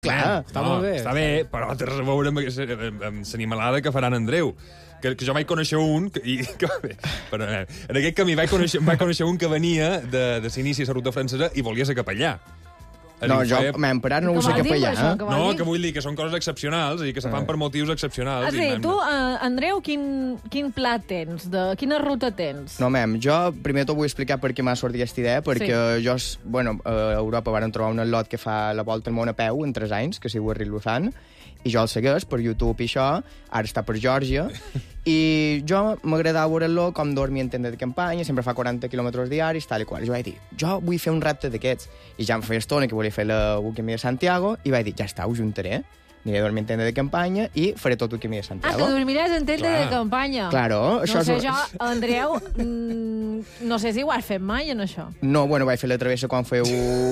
Clar, està molt bé. Està bé, però té res a veure amb l'animalada que faran Andreu. Que jo vaig conèixer un... Però, en aquest camí vaig conèixer un que venia de l'inici de la ruta francesa i volia ser capellà. No, jo, per ara no ho sé capellà. No, que vull dir que són coses excepcionals i que se fan per motius excepcionals. Tu, Andreu, quin pla tens? Quina ruta tens? No, jo primer t'ho vull explicar per què m'ha sortit aquesta idea, perquè jo, a Europa varen trobar un atlot que fa la volta al món a peu en 3 anys, que s'hi ho Luzan, i jo el segueix per YouTube i això, ara està per Geòrgia, i jo m'agradava veure-lo com dormir en tenda de campanya, sempre fa 40 quilòmetres diaris, tal i qual. I jo vaig dir, jo vull fer un repte d'aquests. I ja em feia estona que volia fer la Camí de Santiago, i vaig dir, ja està, ho juntaré. Aniré a dormir en tenda de campanya i faré tot el Camí de Santiago. Que dormiràs en tenda de campanya. Claro. No sé, jo, Andreu, no sé si ho has fet mai, en això. No, vaig fer la travessa quan fèieu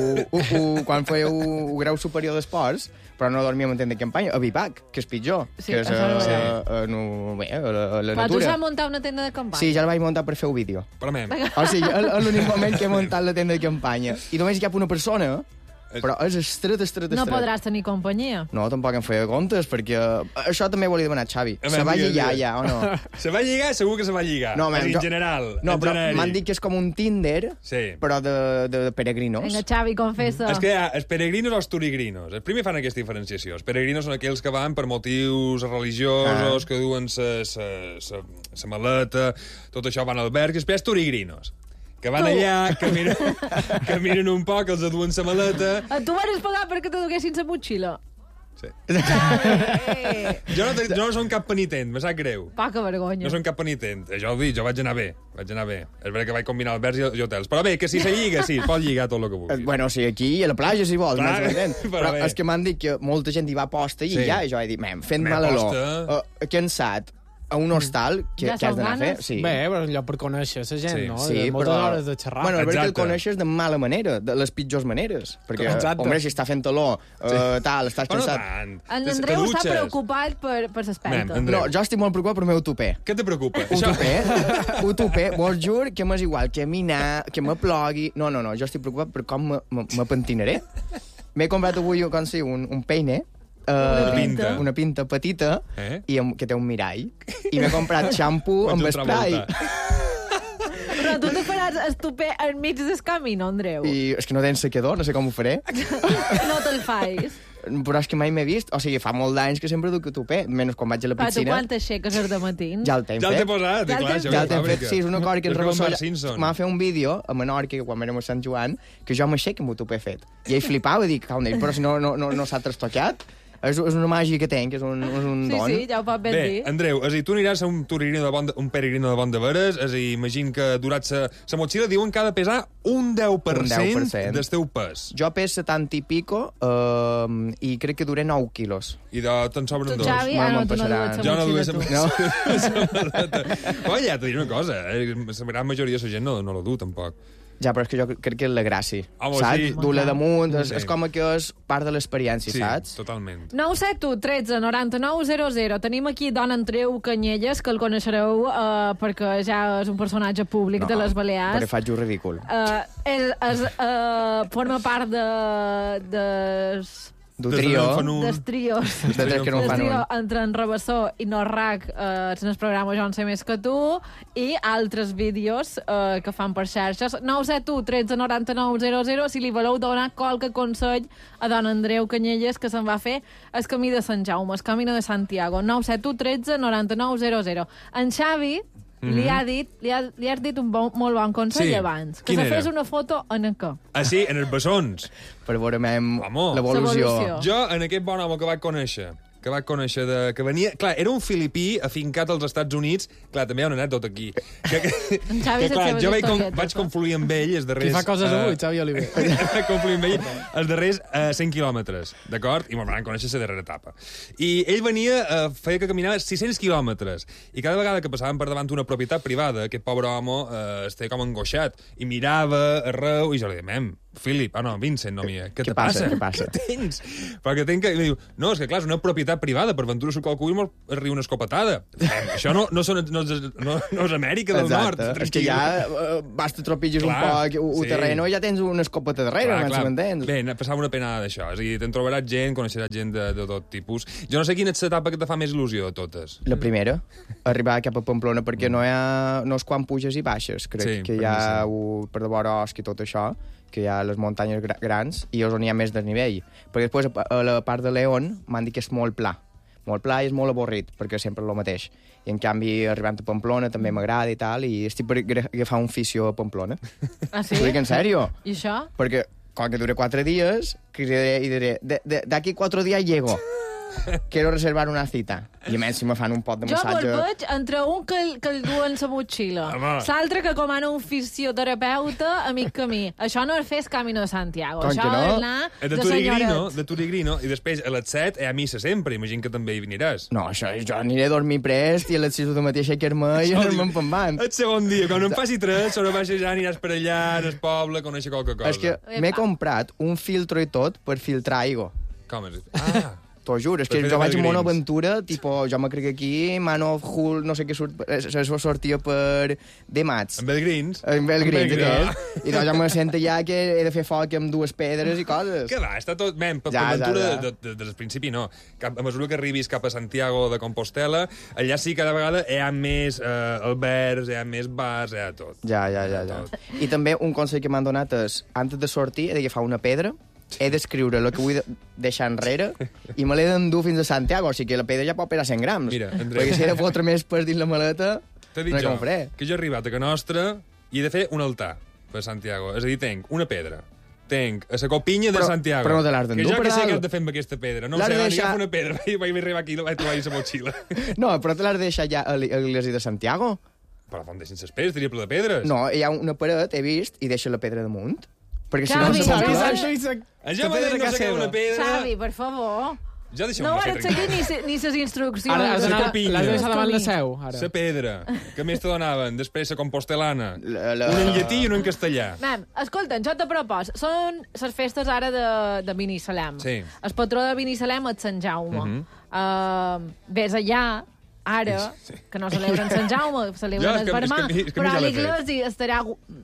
grau superior d'esports, però no dormíem en tenda de campanya, a Vivac, que és pitjor, que és a la natura. Però tu saps muntar una tenda de campanya? Sí, ja la vaig muntar per fer un vídeo. Però o sigui, és l'únic moment que he muntat la tenda de campanya. I només hi cap una persona, però és estret. No podràs tenir companyia. No, tampoc em feia comptes, perquè això també ho volia demanar a Xavi. Se va lligar ja, o no? Se va lligar? Segur que se va lligar. No, en general. No, però m'han dit que és com un Tinder, però de peregrinos. Vinga, Xavi, confessa. És que hi ha els peregrinos o els turigrinos. Els primers fan aquesta diferenciació. Els peregrinos són aquells que van per motius religiosos, que duen sa maleta, tot això van al alberg, i després turigrinos. Que van allà, que miren un poc, els aduen sa maleta... Tu vas pagar perquè te duguessin sa motxilla. Sí. Jo no som cap penitent, me sap greu. Poca vergonya. No som cap penitent. Jo ho dic, jo vaig anar bé. És veritat que vaig combinar albergs i hotels. Però bé, que si se lliga, sí, pot lligar tot el que vulgui. Bueno, sí, aquí a la platja, si vols. Però és que m'han dit que molta gent hi va a posta i ja, jo he dit, fent mal alò, cansat, a un hostal, que has d'anar a fer? Sí. Bé, però és lloc per conèixer la gent, no? Sí, moltes hores de xerrar. Bueno, és veritat que el coneixes de mala manera, de les pitjors maneres. Perquè, home, si està fent taló, tal, estàs cansat... En Andreu està preocupat per l'aspecte. No, jo estic molt preocupat pel meu tupé. Què te preocupa? Un tupé, vos jur que m'és igual caminar, que me plogui... No, jo estic preocupat per com me pentinaré. M'he comprat avui, un peine, una pinta petita i que té un mirall, i m'he comprat xampú amb spray. Però tu te faràs estupè enmig del camí, no, Andreu? I és que no tens secador, no sé com ho faré. No te'l fais. Però és que mai m'he vist. O sigui, fa molt d'anys que sempre duc tupé, menys quan vaig a la piscina. Però tu quan t'aixeques de matins? Ja el t'hem fet. Ja el t'he posat, clar. Ja el t'hem fet, sí, és una cosa que ens rebassó. M'ha fet un vídeo a Menorca, quan érem a Sant Joan, que jo m'aixec amb el tupé fet. I ell flipava i dic, però si no s'ha trastocat. És una màgia que tenc, és un don. Sí, ja ho pot ben dir. Bé, Andreu, és a dir, tu aniràs a un peregrino de bon de veres, és a dir, imagina que durat sa motxilla, diuen que ha de pesar un 10% del teu pes. Jo pes 70 i pico i crec que duré 9 quilos. I te'n sobren 2. Tu, Xavi, tu no dues sa motxilla, tu. Ja, t'ho diré una cosa, la gran majoria de la gent no la du, tampoc. Ja, però és que jo crec que és la gràcia, saps? Dur-la damunt, és com que és part de l'experiència, saps? Sí, totalment. 971 13 99 00. Tenim aquí don Andreu Canyelles, que el coneixereu perquè ja és un personatge públic de les Balears. Perquè faig un ridícul. Forma part del trio. Dels trios. Entre en Rabassó i Norrac, en el programa Jo en sé més que tu, i altres vídeos que fan per xarxes. 971 13 99 00, si li voleu donar qualque consell a don Andreu Canyelles, que se'n va fer el camí de Sant Jaume, el camí de Santiago. 971 13 99 00. En Xavi li has dit un molt bon consell abans. Que se fes una foto en el què? Ah, sí, en els bessons. Per veure l'evolució. Jo, en aquest bon home que vaig conèixer, que venia... Clar, era un filipí afincat als Estats Units. Clar, també hi ha una anècdota aquí. En Xavi clar, jo vaig confluir amb ell els darrers... Qui fa coses avui, Xavi Oliver. Vaig confluir amb ell els darrers 100 quilòmetres, d'acord? I me'n van conèixer la darrera etapa. I ell venia, feia que caminava 600 quilòmetres. I cada vegada que passàvem per davant d'una propietat privada, aquest pobre home estava com angoixat. I mirava arreu, i jo li deia, Philip, Vincent, no mia. Què te passa? passa? Què passa? Què tens? Perquè tenc que... Diu, no, és que clar, és una propietat privada, per ventura surt qualcú i es riu una escopetada. Això no és Amèrica del Nord. És que ja basta tropitges un poc un terreno i ja tens una escopeta darrere, si m'entens? Bé, passava una penada d'això. És a dir, te'n trobaràs gent, coneixeràs gent de tot tipus. Jo no sé quina és l'etapa que te fa més il·lusió de totes. La primera, arribar cap a Pamplona, perquè no és quan puges i baixes, crec que hi ha per de vora Osc i tot això, que hi ha les muntanyes grans i és on hi ha més desnivell. Perquè després, a la part de León, m'han dit que és molt pla i és molt avorrit, perquè sempre és el mateix. I, en canvi, arribant a Pamplona també m'agrada i tal, i estic per agafar un fisio a Pamplona. Ah, sí? T'ho dic en sèrio. I això? Perquè, quan que dure 4 dies, cridaré i diré, d'aquí 4 dies llego. Quiero reservar una cita. I a més, si me fan un pot de massatge... Jo veig entre un que el duen sa motxilla, l'altre que comana un fisioterapeuta a mig camí. Això no és fer Camino de Santiago. Com això és anar de Turigrino, i després a les 7 hi ha missa sempre. Imagino que també hi veniràs. No, això, jo aniré a dormir prest i a les 6 del matí aixecar-me i anar-me'n pembant. El segon dia, quan em faci 3, sobre baixa ja aniràs per allà, en el poble, conèixer qualque cosa. És que m'he comprat un filtro i tot per filtrar aigua. Com és? T'ho juro, és que jo vaig en una aventura, jo me crec aquí, Man of Hull, no sé què sortia per Demats. En Belgrins? En Belgrins, aquest. I jo me sento ja que he de fer foc amb 2 pedres i coses. Què va, està tot... Men, per aventura, des del principi no. A mesura que arribis cap a Santiago de Compostela, allà sí cada vegada hi ha més albergs, hi ha més bars, hi ha tot. Ja. I també un consell que m'han donat és, antes de sortir, he d'agafar una pedra, he d'escriure el que vull deixar enrere i me l'he d'endur fins a Santiago, o sigui que la pedra ja pot pesar 100 grams. Mira, Andreu... Perquè si he de fotre més per dins la maleta, no he com faré. Que jo he arribat a Can Nostra i he de fer un altar per Santiago. És a dir, tenc una pedra, tenc a la copinya de Santiago. Però no te l'has d'endur, que ja que sé què has de fer amb aquesta pedra. No sé, agafar una pedra i vaig arribar aquí i vaig trobar la motxilla. No, però te l'has de deixar ja a l'església de Santiago. Però on deixen les pedres? Estaria ple de pedres. No, hi ha una paret, he vist, i deixa la pedra damunt. Perquè si Xavi, no se Xavi, ja m'ha dit no sé què una pedra. Xavi, per favor. Ja no vas seguir ni ses instruccions. Ara has d'anar davant la seu. La pedra, que més te donaven, després la compostelana. Una en llatí i una en castellà. Nen, escolta'm, jo te propos. Són les festes ara de Binissalem. Sí. El patró de Binissalem és Sant Jaume. Ves allà, ara, que no celebren Sant Jaume, celebren el Vermà, però a l'església estarà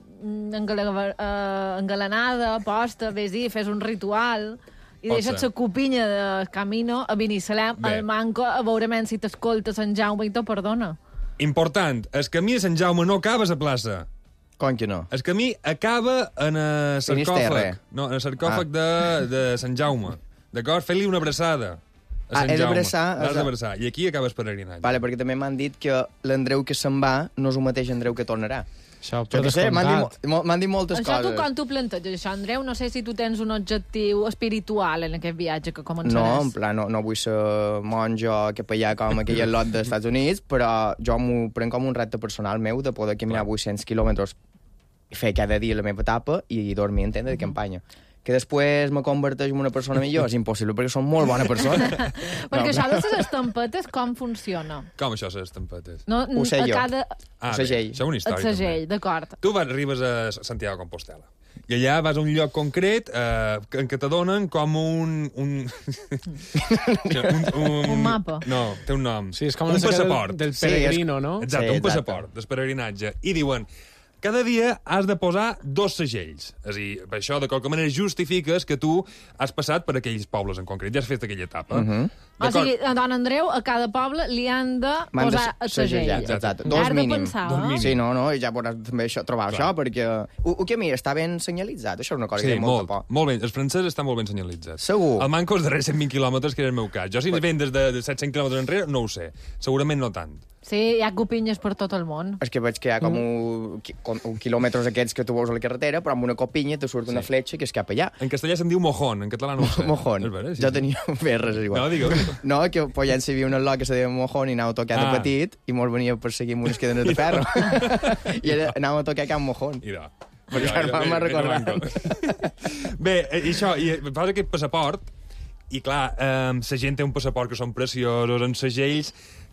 engalanada, posta, vés-hi, fes un ritual i deixa't la copinya de Camino a Binissalem, al manco, a veure si t'escolta Sant Jaume i te perdona. Important, el camí de Sant Jaume no acaba a la plaça. Com que no? El camí acaba en el sarcòfag. No, en el sarcòfag de Sant Jaume. D'acord? Fent-li una abraçada. He d'abraçar... L'has d'abraçar. I aquí acabes peregrinatge. Vale, perquè també m'han dit que l'Andreu que se'n va no és el mateix Andreu que tornarà. Això, però descomptat. M'han dit moltes coses. Això tu quan tu planteges això, Andreu? No sé si tu tens un objectiu espiritual en aquest viatge que començaràs. No, en plan, no vull ser monjo capellà com aquell lot dels Estats Units, però jo m'ho prenc com un repte personal meu de poder caminar 800 quilòmetres i fer cada dia la meva etapa i dormir en tenda de campanya. Que després me converteix en una persona millor és impossible, perquè som molt bona persona. Perquè això de les estampetes, com funciona? Com això, les estampetes? Ho sé jo. Ho segell. Això és una història, també. El segell, d'acord. Tu arribes a Santiago de Compostela i allà vas a un lloc concret en què te donen com un mapa. No, té un nom. Sí, és com un passaport. Del peregrino, no? Exacte, un passaport del peregrinatge. I diuen... Cada dia has de posar 2 segells. És a dir, per això, de qualque manera, justifiques que tu has passat per aquells pobles en concret. Ja has fet aquella etapa. O sigui, a don Andreu, a cada poble li han de posar el segell. Exacte. 2 mínim. Sí, no, i ja podràs també trobar això, perquè... Que mira, està ben senyalitzat. Això és una cosa que té molta por. Molt ben. Els francesos estan molt ben senyalitzats. Segur. El manco els darrers 120 quilòmetres, que era el meu cas. Jo, si ven des de 700 quilòmetres enrere, no ho sé. Segurament no tant. Sí, hi ha copinyes per tot el món. És que veig que hi ha com un quilòmetres aquests que tu veus a la carretera, però amb una copinya te surt una fletxa que és cap allà. En castellà se'n diu mojón, en català no ho sé. Mojón. Jo tenia ferres igual. No, digue'm. No, que Pollent s'hi havia un lot que se deia Mojón i anava a tocar de petit i mos venia a perseguir amb unes cadenes de ferro. I anava a tocar Can Mojón. Perquè m'ha recordat. Bé, això, i fas aquest passaport i clar, la gent té un passaport que són preciosos, amb segells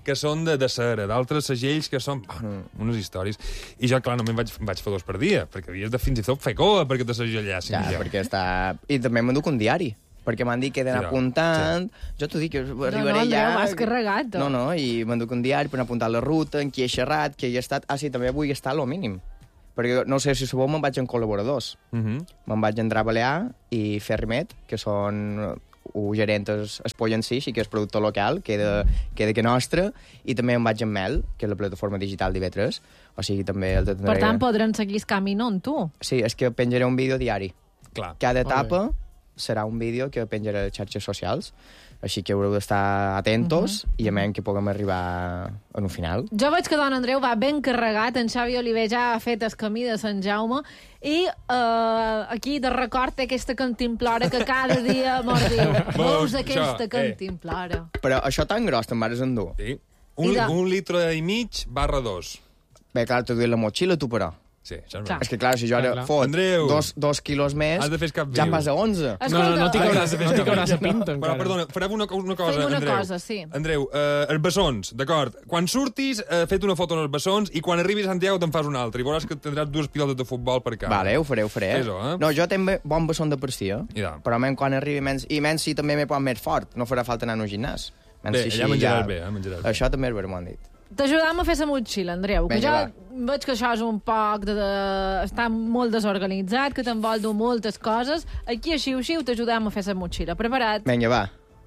que són de cera, d'altres segells que són unes històries. I jo, clar, només vaig fer 2 per dia, perquè havies de fins i tot fer coa perquè te segellassin. Ja, perquè està... I també m'enduc un diari, perquè m'han dit que he d'anar apuntant. Sí. Jo t'ho dic, que arribaré ja... No, vas carregat. No, i m'enduc un diari per anar apuntant la ruta, en qui he xerrat, que hi he estat... Ah, sí, també vull estar a lo mínim. Perquè, no sé si sabeu, me'n vaig en col·laboradors. Me'n vaig entrar a Balear i Ferrimet, que són... gerent es Poll en si, que és productor local, que que nostre, i també em vaig en Mel, que és la plataforma digital d'IV3, o sigui, també... Per tant, podran seguir el camí, no, en tu? Sí, és que penjaré un vídeo diari. Clar. Cada etapa serà un vídeo que penjaré a les xarxes socials, així que haureu d'estar atentos i a menys que puguem arribar en un final. Jo veig que don Andreu va ben carregat, en Xavi Oliver ja ha fet el camí de Sant Jaume i aquí de record té aquesta cantimplora que cada dia mos diu veus aquesta cantimplora. Però això tan gros te'n vas endur? Sí. Un litre i mig /2. Bé, clar, t'ho diu la motxilla, tu, però. Sí, això és veritat. És que, clar, si jo ara fot 2 quilos més, ja em vas a 11. No t'hi cauràs a pinta, encara. Però, perdona, farem una cosa, Andreu. Una cosa, sí. Andreu, els bessons, d'acord. Quan surtis, fet una foto en els bessons i quan arribis a Santiago te'n fas una altra i veuràs que tindràs 2 pilotes de futbol per cada. Vale, ho faré. Fes-ho, No, jo tinc bon besson de per si, però quan arribi menys... I menys si també m'he posat més fort, no farà falta anar a un gimnàs. Bé, ja menjaràs bé, menjaràs bé. Això també és m'ho han dit. T'ajudam a fer la motxilla, Andreu, que jo veig que això és un poc està molt desorganitzat, que te'n vol dur moltes coses. Aquí, així t'ajudam a fer la motxilla. Preparat? Vinga, va.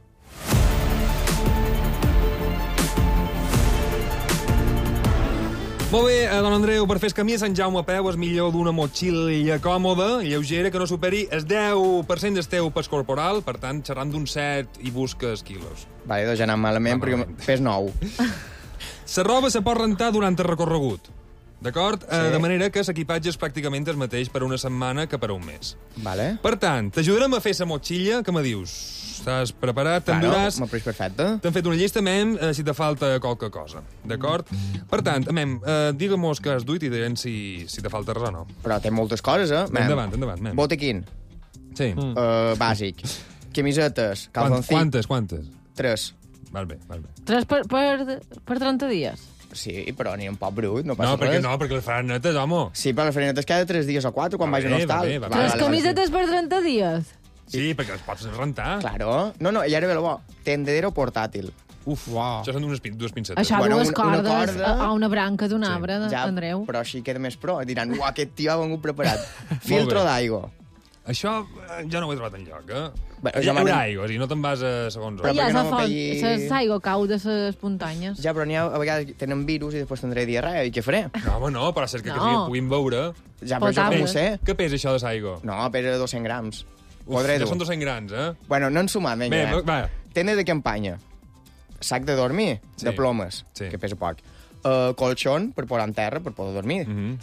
Molt bé, don Andreu, per fer el camí a Sant Jaume a peu és millor d'una motxilla còmoda, lleugera, que no superi el 10% del teu pes corporal, per tant, xerram d'un 7 i busques quilos. Vale, doncs ja anant malament, perquè fes 9. La roba se pot rentar durant el recorregut, d'acord? Sí. De manera que l'equipatge és pràcticament el mateix per una setmana que per un mes. Vale. Per tant, t'ajudarem a fer la motxilla, que me dius? Estàs preparat? T'enduràs? M'ho pres perfecte. T'han fet una llista, si te falta qualque cosa, d'acord? Per tant, digue-mos que has duit i direm si te falta res o no. Però té moltes coses, Endavant. Botequín. Sí. Bàsic. Camisetes, calzoncillos. Quantes? 3. Val bé. 3 per 30 dies? Sí, però ni un poc brut, no passa res. No, perquè les faran netes, home. Sí, però les faran netes cada 3 dies o 4, quan vagi a un hostal. 3 camisetes per 30 dies? Sí, perquè les pots rentar. Claro. No, i ara ve el bo. Tendedero portàtil. Uf, això són dues pincetes. Això, dues cordes a una branca d'un arbre, Andreu. Però així queda més pro. Diran, aquest tio ha vengut preparat. Filtro d'aigua. Això ja no ho he trobat enlloc, Hi haurà aigua, no te'n vas a segons hores. Ja és la font, l'aigua cau de les muntanyes. Ja, però n'hi ha, a vegades tenen virus i després tindré diarrea, i què faré? No, home, no, però és que puguin veure. Ja, però jo com ho sé? Què pesa això de l'aigua? No, pesa 200 grams. Ja són 200 grams, Bueno, no en sumar, vinga. Va. Tenda de campanya. Sac de dormir, de plomes, que pesa poc. Colxón, per posar en terra, per poder dormir.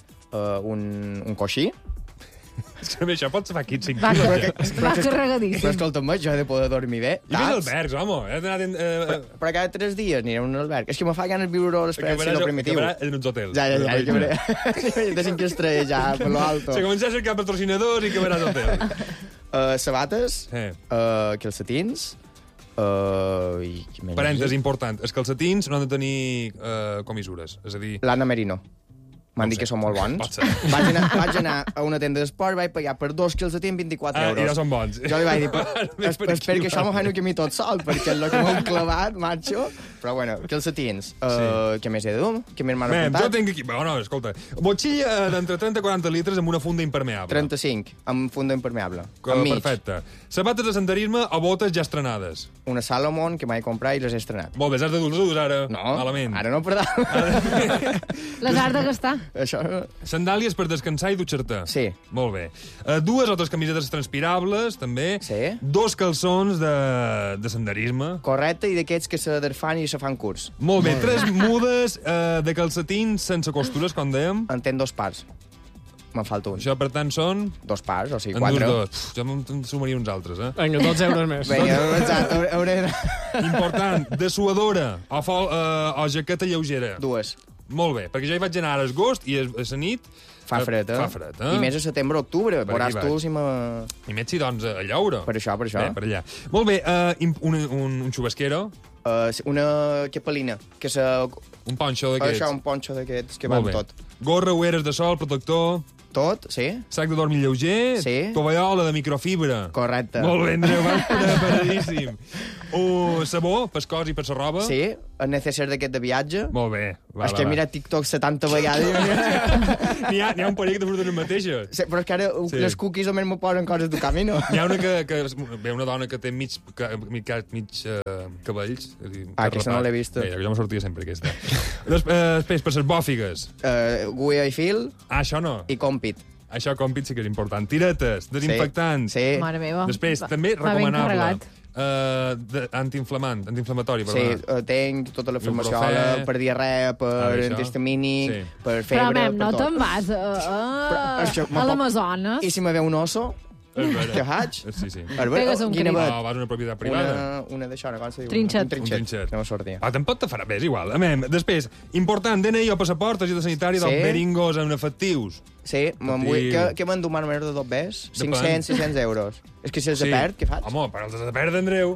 Un coixí. És que això pot ser fa 15 quilos. Va carregadíssim. Però escolta'm, jo he de poder dormir bé. I més albergs, home. Però cada 3 dies aniré a un alberg. És que me fa ganes viure l'experiència lo primitiu. En uns hotels. Ja, que veré. De 5 estrelles, ja, per lo alto. Se comença a cercar patrocinadors i que veràs hotel. Sabates, calcetins, parèntesi important. Els calcetins no han de tenir comissures. És a dir... Lana Merino. M'han dit que són molt bons. Pot ser. Vaig anar a una tenda d'esport, vaig pagar per 2 calcetins 24 euros. I ja són bons. Jo li vaig dir, espero que això m'ho fan a mi tot sol, perquè és el que m'ho clavat, macho. Però bueno, calcetins. Què més he de dur? Què més m'han apuntat? Jo tinc aquí... No, escolta. Motxilla d'entre 30 i 40 litres amb una funda impermeable. 35, amb funda impermeable. Perfecte. Sabates de senderisme o botes ja estrenades? Una Salomon que m'he comprat i les he estrenat. Molt bé, has de dur ara. No, malament. Ara no, perdó. Les has de gastar. Això... Sandàlies per descansar i dutxar-te. Sí. Molt bé. 2 altres camisetes transpirables, també. Sí. 2 calçons de senderisme. Correcte, i d'aquests que se desfan i se fan curts. Molt bé. 3 mudes de calcetins sense costures, com dèiem. En tenen 2 parts. Me'n falta un. Això, per tant, són... 2 parts, o sigui, 4. Jo me'n sumaria uns altres, Vinga, 12 euros més. Vinga, exacte, hauré... Important, dessuadora o jaqueta lleugera. 2. Molt bé, perquè jo hi vaig anar a l'agost i a la nit... Fa fred, Fa fred, I més a setembre o octubre. Veuràs tu si I més si, doncs, a Llaura. Per això. Bé, per allà. Molt bé, un xubasquero, Una capelina, que és... Un ponxo d'aquests. Això, un ponxo d'aquests que van tot. Gorra, ulleres de sol, protector... Tot, sí. Sac de dormir lleuger, tovallola de microfibra. Correcte. Molt bé, Andreu, vas preparadíssim. Sabó, per cos i per la roba. Sí, el necessari d'aquest de viatge. Molt bé. És que he mirat TikTok 70 vegades. N'hi ha un parell que te surten les mateixes. Sí, però és que ara les cookies almenys me posen coses de camino. N'hi ha una que ve una dona que té mig cabells. Aquesta no l'he vist. Bé, jo me sortia sempre, aquesta. Després, per les bòfigues. Guia i fil. Això no. I Compit. Això, Compit, sí que és important. Tiretes, desinfectants. Sí. Mare meva. Després, també recomanable. Antiinflamatori, perdona. Sí, tenc tota la formació per diarrea, per antihistamínic, per febre, per tot. Però, no te'n vas a l'Amazones. I si me ve un oso... Què faig? Sí. Pegues un crit. No, vas a una propietat privada. Una d'això, una cosa... Trinxet. Un trinxet. No me sortia. Tampoc te farà bé, és igual. Després, important, DNI o passaport, targeta sanitària dels beringos en efectius. Sí, què m'han donat menys de 2 bes? 500, 600 euros. És que si els perd, què faig? Home, però els de perdre, Andreu.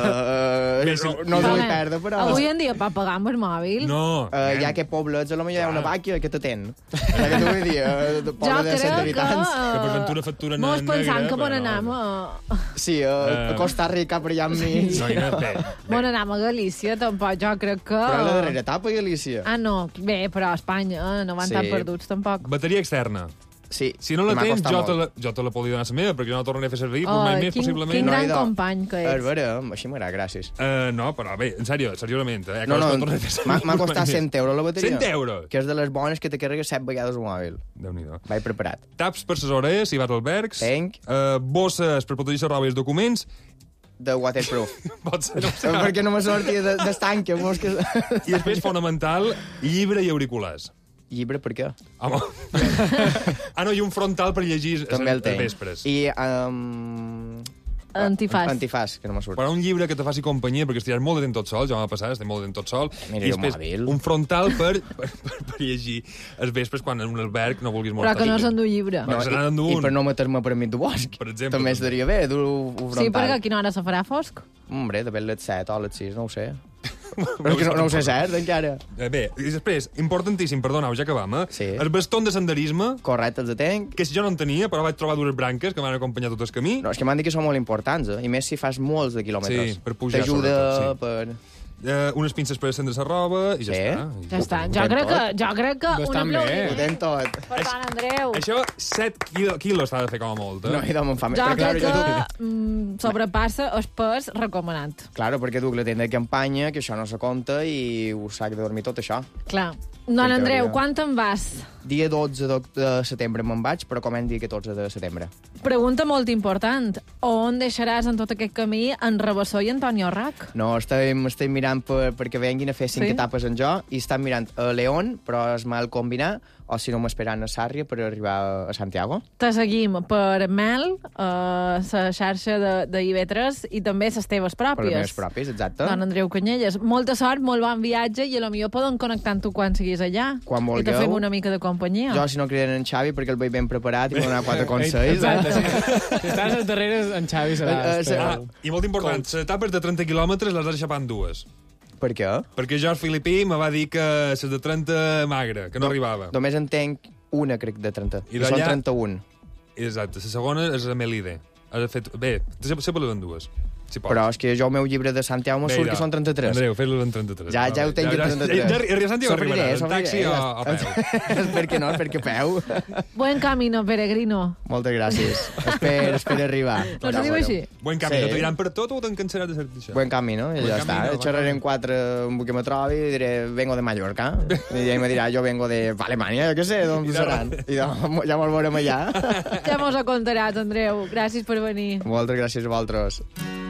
No els vull perdre, però... Avui en dia, per pagar amb el mòbil... No. Hi ha que pobles, a lo millor hi ha una vàquia que t'atén. Ja que t'ho vull dir, poble de 100 habitants. Que per ventura factura negra... Mos pensant que bon anam a... Sí, a Costa Rica, per allà amb mi. Bon anam a Galícia, tampoc, jo crec que... Però la darrera etapa, Galícia. Ah, no, bé, però a Espanya no van tan perduts, tampoc. Bateria externa. Sí, si no la tens, jo te la podria donar a la meva, perquè jo no la tornaré a fer servir, mai més, possiblement. Quin gran company que ets. És vera, així m'agrada, gràcies. No, però bé, en sèrio, seriosament. No, m'ha costat 100 euros la bateria. 100 euros? Que és de les bones que te carregues 7 vegades el mòbil. Déu-n'hi-do. Vaig preparat. Taps per les orelles, si vas als albergs. Tenc. Bosses per protegir la roba i els documents. De waterproof. Pot ser, no sé. Perquè no me sortia d'estanque. I després, fonamental, llibre i auriculars. Llibre, per què? Home. I un frontal per llegir també el tenc. Vespres. I antifàs, que no m'ha sortit. Però un llibre que te faci companyia, perquè estiràs molt de temps tot sol, ja m'ha passat, estic molt de temps tot sol. Mira, i després un frontal per llegir els vespres quan en un alberg no vulguis molestar. Però que no s'endú llibre. I per no metre-me per mig de bosc. Per exemple. També estaria bé, dur-ho frontal. Sí, perquè a quina hora se farà fosc? Hombre, de les 7 o les 6, no ho sé. Però que no ho sé cert, encara. Bé, i després, importantíssim, perdoneu, ja acabam, Sí. El bastó de senderisme. Correcte, els tenc. Que jo no en tenia, però vaig trobar dues branques que m'han acompanyat tot el camí. No, és que m'han dit que són molt importants, I més si fas molts de quilòmetres. Sí, per pujar, t'ajuda per... Unes pinces per estendre la roba i ja està. Ja està. Jo crec que un aplaudiment. Ho tens tot. Per tant, Andreu. Això 7 quilos s'ha de fer com a molt. No, i em fa més. Jo crec que sobrepassa el pes recomanat. Claro, perquè duc la tenda de campanya, que això no se compta, i us sac de dormir tot això. Clar. Don Andreu, quan te'n vas? Dia 12 de setembre me'n vaig, però com hem dit 14 de setembre. Pregunta molt important. On deixaràs en tot aquest camí en Rabassó i Antonio Rac? No, estem mirant perquè venguin a fer 5 etapes en jo, i estan mirant a León, però es mal combinar, o si no m'esperan a Sàrria per arribar a Santiago. Te seguim per Mel, la xarxa d'IV3 i també les teves pròpies. Per les meves pròpies, exacte. Don Andreu Canyelles, molta sort, molt bon viatge i potser poden connectar amb tu quan siguis allà. Quan vulgueu. I te fem una mica de companyia. Jo, si no criden en Xavi, perquè el veig ben preparat i m'ha donat 4 consells. Exacte, sí. Si estàs al darrere, en Xavi serà... I molt important, les etapes de 30 quilòmetres les has de xapar en 2. Per què? Perquè George Filipí me va dir que les de 30 magra, que no arribava. Només en tenc una, crec, de 30. I són 31. Exacte. La segona és Melide. Bé, sempre les en 2. Si però és que jo el meu llibre de Santiago me surt que són 33. Andreu, fes-los en 33. Ja ho tenc en 33. I a Santiago arribaràs, en taxi o a peu. Perquè no, perquè a peu. Buen camino, peregrino. Moltes gràcies. Espero arribar. No se diu així? Buen camino. Te diran per tot o t'han cansat de ser això? Buen camino, i ja està. Xerrarem 4 que me trobi i diré, vengo de Mallorca. I ell me dirà, jo vengo de Alemanya, jo què sé, d'on seran. I ja me'l veurem allà. Ja mos ho contaràs, Andreu. Gràcies per venir. Moltes gràcies a vosaltres.